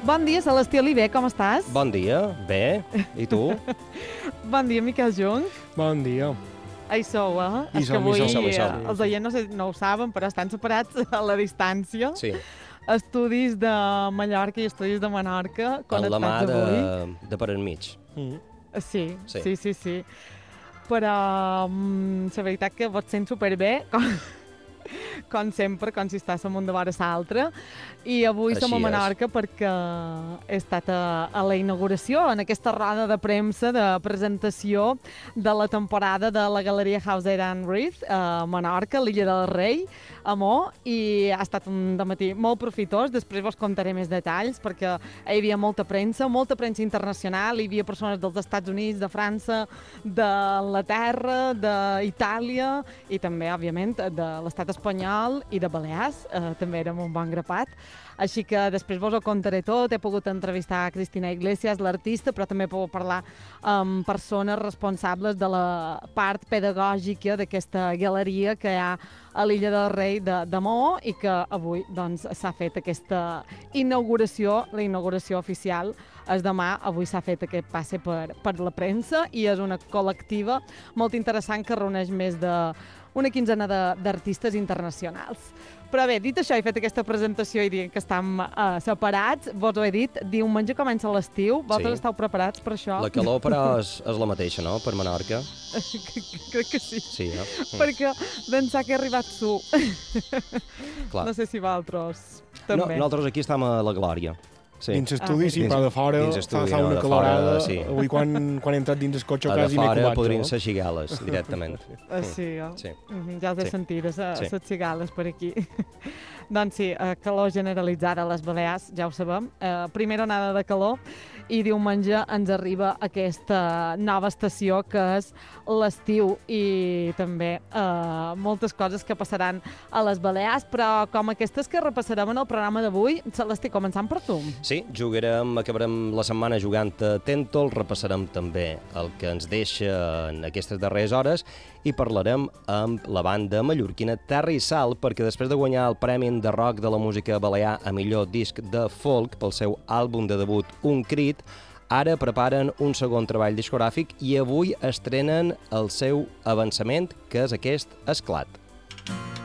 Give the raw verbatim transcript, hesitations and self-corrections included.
Bon dia, Celestí Oliver, com estàs? Bon dia, bé, i tu? Bon dia, Miquel Jung. Bon dia. Hi sou, eh? Hi És que som, hi avui som, hi som. eh, els oients no, sé, no ho saben, però estan separats a la distància. Sí, Estudis de Mallorca i estudis de Menorca en la mà connectats de, avui. de per enmig. Mm. Sí, Sí. sí, sí, sí. Però mm, la veritat que vos sent superbé, com, com sempre, com si estàssim un davant l'altre. I avui som a Així és. Menorca perquè he estat a, a la inauguració, en aquesta roda de premsa de presentació de la temporada de la Galeria House and Reef a Menorca, a l'Illa del Rei, a Mo, i ha estat un dematí molt profitós. Després vos contaré més detalls perquè hi havia molta premsa, molta premsa internacional, hi havia persones dels Estats Units, de França, d'Anglaterra, d'Itàlia i també, òbviament, de l'estat espanyol i de Balears. Eh, també érem un bon grapat. Així que després vos ho contaré tot. He pogut entrevistar a Cristina Iglesias, l'artista, però també he pogut parlar amb persones responsables de la part pedagògica d'aquesta galeria que hi ha a l'Illa del Rei de, de Mo i que avui doncs, s'ha fet aquesta inauguració, la inauguració oficial és demà. Avui s'ha fet aquest passe per, per la premsa i és una col·lectiva molt interessant que reuneix més d'una quinzena de- d'artistes internacionals. Però bé, dit això, he fet aquesta presentació i dient que estem uh, separats, vos ho he dit, diumenge comença l'estiu, vosaltres Sí. esteu preparats per això? La calor, però, és, és la mateixa, no?, per Menorca. Crec que sí. Sí, eh? Perquè pensar que he arribat su. Clar. No sé si vosaltres No, també. nosaltres aquí estem a la Glòria. Sí. Dins estudi, Ah, sí, dins- però de fora dins fa, estudi, fa no, una de fora, calorada. sí. Avui quan, quan he entrat dins el cotxe A de quasi m'he fora cubat. podrien jo. ser xigales, directament. Ah, sí, oh? Sí. Mhm, ja els he Sí. sentit, les, Sí. les cigales per aquí. Doncs sí, eh, calor generalitzada a les Balears, ja ho sabem. Eh, primera onada de calor i diumenge ens arriba aquesta nova estació que és l'estiu i també eh, moltes coses que passaran a les Balears, però com aquestes que repassarem en el programa d'avui, Celestí, començant per tu. Sí, jugarem, acabarem la setmana jugant a Tèntol, repassarem també el que ens deixa en aquestes darreres hores i parlarem amb la banda mallorquina Terra i Sal, perquè després de guanyar el Premi de Rock de la Música Balear a millor disc de folk pel seu àlbum de debut Un Crit, ara preparen un segon treball discogràfic i avui estrenen el seu avançament, que és aquest Esclat.